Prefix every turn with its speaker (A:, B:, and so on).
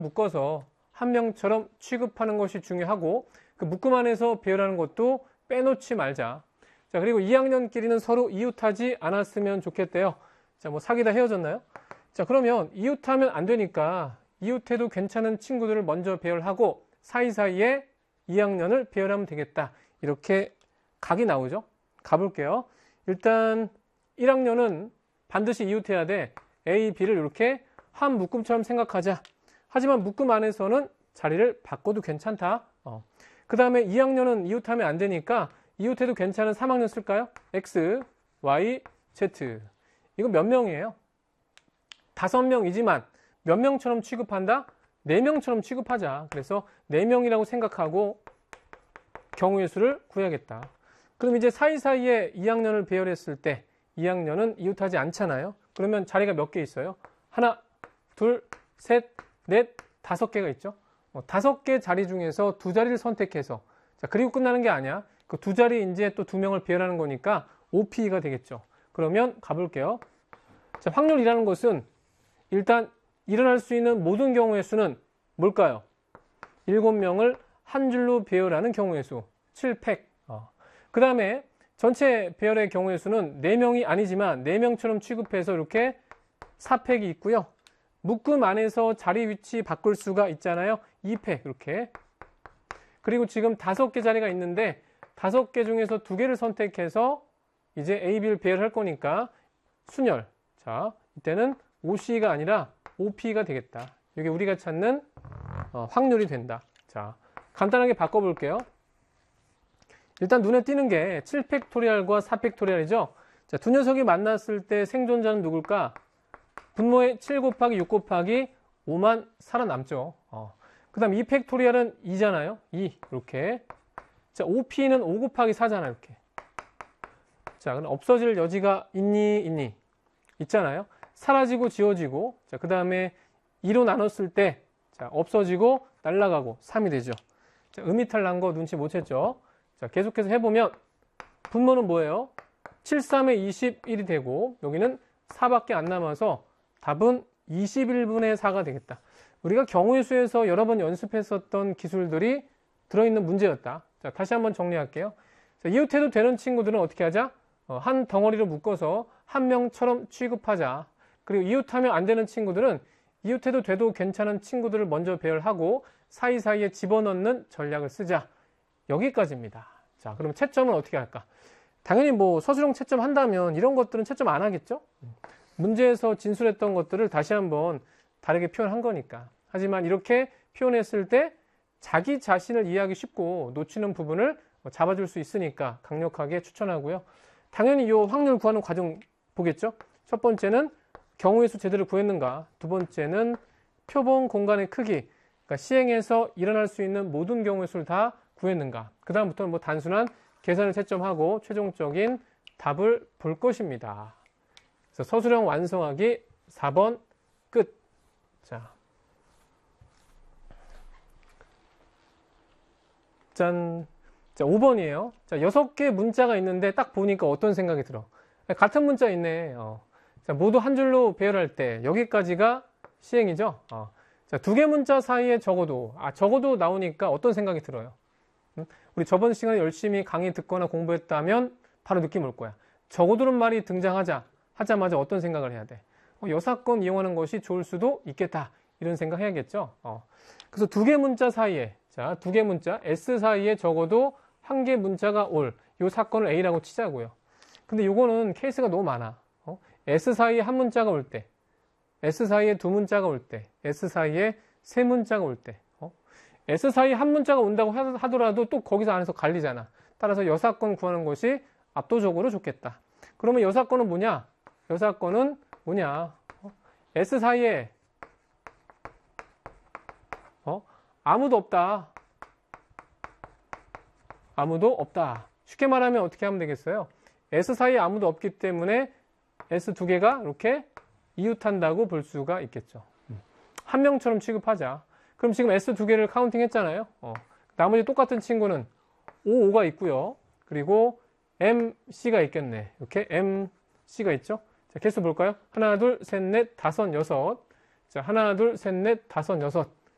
A: 묶어서 한 명처럼 취급하는 것이 중요하고 그 묶음 안에서 배열하는 것도 빼놓지 말자. 자, 그리고 2학년끼리는 서로 이웃하지 않았으면 좋겠대요. 자, 뭐 사귀다 헤어졌나요? 자, 그러면 이웃하면 안 되니까 이웃해도 괜찮은 친구들을 먼저 배열하고 사이사이에 2학년을 배열하면 되겠다. 이렇게 각이 나오죠. 가볼게요. 일단 1학년은 반드시 이웃해야 돼. A, B를 이렇게 한 묶음처럼 생각하자. 하지만 묶음 안에서는 자리를 바꿔도 괜찮다. 그 다음에 2학년은 이웃하면 안 되니까 이웃해도 괜찮은 3학년 쓸까요? X, Y, Z. 이거 몇 명이에요? 5명이지만 몇 명처럼 취급한다? 4명처럼 취급하자. 그래서 4명이라고 생각하고 경우의 수를 구해야겠다. 그럼 이제 사이사이에 2학년을 배열했을 때 2학년은 이웃하지 않잖아요. 그러면 자리가 몇 개 있어요? 하나, 둘, 셋, 넷, 5개가 있죠. 5개 자리 중에서 2자리를 선택해서, 자, 그리고 끝나는 게 아니야. 그 2자리 이제 또 2명을 배열하는 거니까 OP가 되겠죠. 그러면 가볼게요. 자, 확률이라는 것은 일단 일어날 수 있는 모든 경우의 수는 뭘까요? 7명을 한 줄로 배열하는 경우의 수, 7팩. 그 다음에 전체 배열의 경우의 수는 4명이 아니지만 4명처럼 취급해서 이렇게 4팩이 있고요. 묶음 안에서 자리 위치 바꿀 수가 있잖아요. 2팩 이렇게. 그리고 지금 5개 자리가 있는데 5개 중에서 2개를 선택해서 이제 A, B를 배열할 거니까 순열. 자, 이때는 OC가 아니라 OP가 되겠다. 이게 우리가 찾는 확률이 된다. 자, 간단하게 바꿔볼게요. 일단 눈에 띄는 게 7팩토리얼과 4팩토리얼이죠. 자, 두 녀석이 만났을 때 생존자는 누굴까? 분모의 7 곱하기 6 곱하기 5만 살아남죠. 그 다음 2팩토리얼은 2잖아요. 2 이렇게. 자, OP는 5 곱하기 4잖아요. 이렇게. 자, 그럼 없어질 여지가 있니? 있잖아요. 사라지고 지워지고. 자, 그 다음에 2로 나눴을 때 자, 없어지고 날아가고 3이 되죠. 자, 음이탈 난 거 눈치 못 챘죠. 자, 계속해서 해보면 분모는 뭐예요? 7, 3에 21이 되고 여기는 4밖에 안 남아서 답은 21분의 4가 되겠다. 우리가 경우의 수에서 여러 번 연습했었던 기술들이 들어있는 문제였다. 자, 다시 한번 정리할게요. 자, 이웃해도 되는 친구들은 어떻게 하자? 한 덩어리로 묶어서 한 명처럼 취급하자. 그리고 이웃하면 안 되는 친구들은 이웃해도 돼도 괜찮은 친구들을 먼저 배열하고 사이사이에 집어넣는 전략을 쓰자. 여기까지입니다. 자, 그럼 채점은 어떻게 할까? 당연히 뭐 서술형 채점 한다면 이런 것들은 채점 안 하겠죠? 문제에서 진술했던 것들을 다시 한번 다르게 표현한 거니까. 하지만 이렇게 표현했을 때 자기 자신을 이해하기 쉽고 놓치는 부분을 잡아줄 수 있으니까 강력하게 추천하고요. 당연히 이 확률 구하는 과정 보겠죠? 첫 번째는 경우의 수 제대로 구했는가? 두 번째는 표본 공간의 크기, 그러니까 시행에서 일어날 수 있는 모든 경우의 수를 다 구했는가? 그 다음부터는 뭐 단순한 계산을 채점하고 최종적인 답을 볼 것입니다. 그래서 서술형 완성하기 4번 끝. 자, 짠. 자, 5번이에요. 자, 6개 문자가 있는데 딱 보니까 어떤 생각이 들어? 같은 문자 있네. 자, 모두 한 줄로 배열할 때 여기까지가 시행이죠. 자, 2개 문자 사이에 적어도 나오니까 어떤 생각이 들어요? 우리 저번 시간에 열심히 강의 듣거나 공부했다면 바로 느낌 올 거야. 적어도는 말이 하자마자 어떤 생각을 해야 돼? 여사건 이용하는 것이 좋을 수도 있겠다. 이런 생각 해야겠죠. 그래서 2개 문자 사이에, 자, 2개 문자, S 사이에 적어도 1개 문자가 요 사건을 A라고 치자고요. 근데 요거는 케이스가 너무 많아. S 사이에 한 문자가 올 때, S 사이에 2 문자가 올 때, S 사이에 3 문자가 올 때, S 사이에 한 문자가 온다고 하더라도 또 거기서 안에서 갈리잖아. 따라서 여사건 구하는 것이 압도적으로 좋겠다. 그러면 여사건은 뭐냐? 여사건은 뭐냐? S 사이에 아무도 없다. 아무도 없다. 쉽게 말하면 어떻게 하면 되겠어요? S 사이에 아무도 없기 때문에 S 2개가 이렇게 이웃한다고 볼 수가 있겠죠. 한 명처럼 취급하자. 그럼 지금 S 2개를 카운팅 했잖아요. 나머지 똑같은 친구는 OO가 있고요. 그리고 MC가 있겠네. 이렇게 MC가 있죠. 자, 개수 볼까요? 하나, 둘, 셋, 넷, 다섯, 여섯. 자, 하나, 둘, 셋, 넷, 다섯, 여섯.